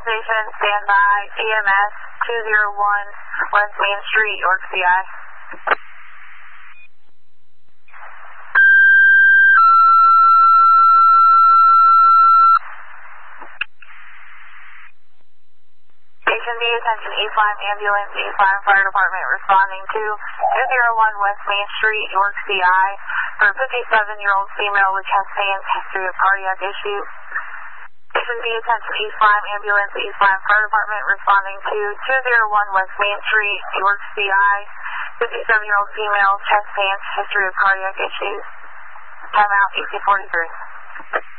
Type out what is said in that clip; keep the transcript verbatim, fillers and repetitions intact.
station, stand by, E M S two oh one West Main Street, York, C I. Station B, attention East Lyme Ambulance, East Lyme Fire Department responding to two oh one West Main Street, York, C I for a fifty-seven-year-old female with chest pains, history of cardiac issue. Station B, attention East Lyme Ambulance, East Lyme Fire Department responding to two oh one West Main Street, York, C I fifty-seven-year-old female, chest pains, history of cardiac issues. Time out, E C forty-three.